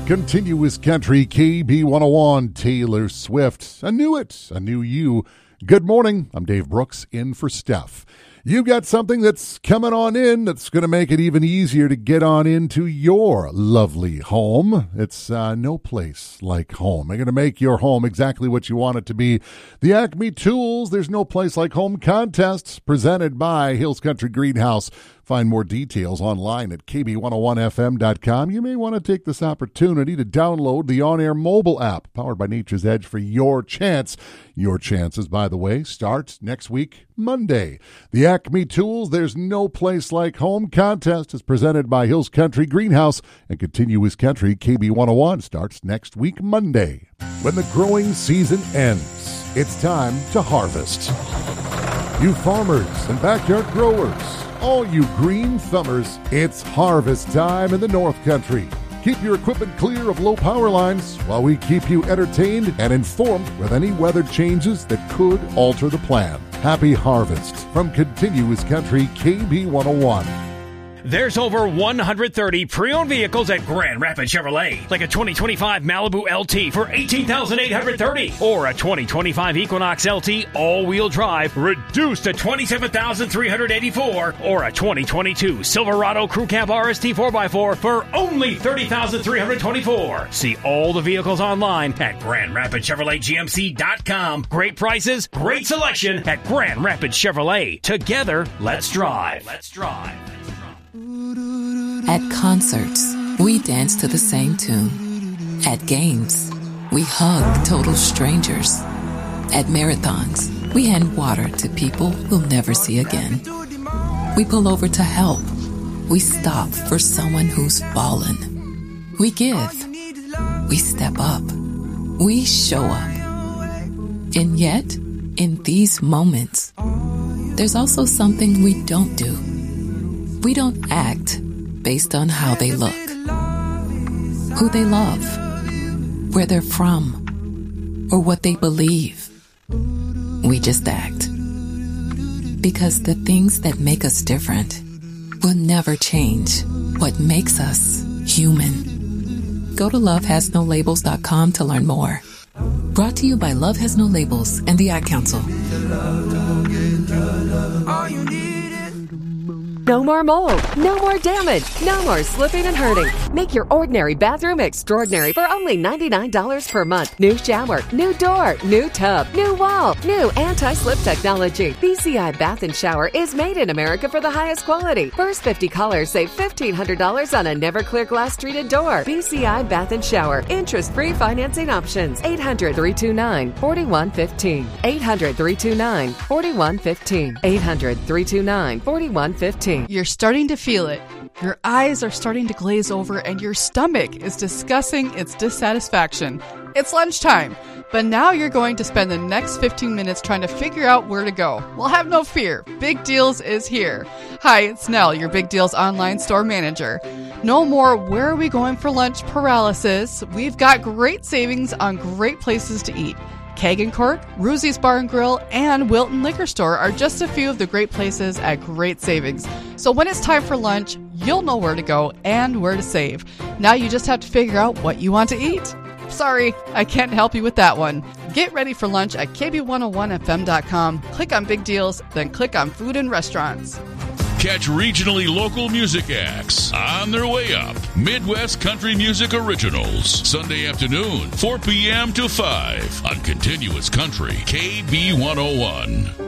Continuous Country, KB101, Taylor Swift. I knew it. I knew you. Good morning. I'm Dave Brooks, in for Steph. You've got something that's coming on in that's going to make it even easier to get on into your lovely home. It's no place like home. They're going to make your home exactly what you want it to be. The Acme Tools There's No Place Like Home contest presented by Hills Country Greenhouse. Find more details online at kb101fm.com. You may want to take this opportunity to download the On Air mobile app powered by Nature's Edge for your chance. Your chances, by the way, start next week, Monday. The Acme Tools There's No Place Like Home contest is presented by Hills Country Greenhouse, and Continuous Country KB101 starts next week, Monday. When the growing season ends, it's time to harvest. You farmers and backyard growers, all you green thumbers, it's harvest time in the North Country. Keep your equipment clear of low power lines while we keep you entertained and informed with any weather changes that could alter the plan. Happy harvest from Continuous Country KB101. There's over 130 pre-owned vehicles at Grand Rapids Chevrolet, like a 2025 Malibu LT for $18,830, or a 2025 Equinox LT all-wheel drive reduced to $27,384, or a 2022 Silverado Crew Cab RST 4x4 for only $30,324. See all the vehicles online at GrandRapidsChevroletGMC.com. Great prices, great selection at Grand Rapids Chevrolet. Together, let's drive. Let's drive. At concerts, we dance to the same tune. At games, we hug total strangers. At marathons, we hand water to people we'll never see again. We pull over to help. We stop for someone who's fallen. We give. We step up. We show up. And yet, in these moments, there's also something we don't do. We don't act based on how they look, who they love, where they're from, or what they believe. We just act. Because the things that make us different will never change what makes us human. Go to lovehasnolabels.com to learn more. Brought to you by Love Has No Labels and the Ad Council. No more mold, no more damage, no more slipping and hurting. Make your ordinary bathroom extraordinary for only $99 per month. New shower, new door, new tub, new wall, new anti-slip technology. BCI Bath and Shower is made in America for the highest quality. First 50 callers save $1,500 on a never clear glass treated door. BCI Bath and Shower. Interest-free financing options. 800-329-4115. 800-329-4115. 800-329-4115. You're starting to feel it. Your eyes are starting to glaze over and your stomach is discussing its dissatisfaction. It's lunchtime, but now you're going to spend the next 15 minutes trying to figure out where to go. Well, have no fear. Big Deals is here. Hi, it's Nell, your Big Deals online store manager. No more where are we going for lunch paralysis. We've got great savings on great places to eat. Keg and Cork, Ruzzi's Bar and Grill, and Wilton Liquor Store are just a few of the great places at great savings. So when it's time for lunch, you'll know where to go and where to save. Now you just have to figure out what you want to eat. Sorry, I can't help you with that one. Get ready for lunch at kb101fm.com. Click on Big Deals, then click on Food and Restaurants. Catch regionally local music acts on their way up. Midwest Country Music Originals. Sunday afternoon, 4 p.m. to 5 on Continuous Country, KB101.